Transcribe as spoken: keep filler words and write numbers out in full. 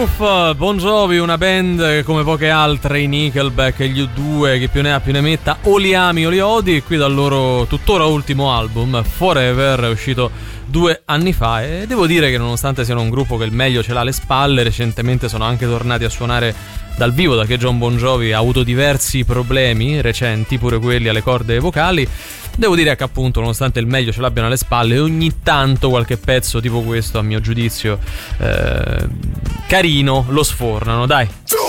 Roof, Bon Jovi, una band come poche altre, i Nickelback e gli U due, che più ne ha più ne metta, o li ami o li odi. E qui dal loro tuttora ultimo album, Forever, è uscito due anni fa, e devo dire che nonostante siano un gruppo che il meglio ce l'ha alle spalle, recentemente sono anche tornati a suonare dal vivo, da che John Bon Jovi ha avuto diversi problemi recenti, pure quelli alle corde vocali. Devo dire che appunto, nonostante il meglio ce l'abbiano alle spalle, ogni tanto qualche pezzo tipo questo, a mio giudizio eh, carino, lo sfornano, dai.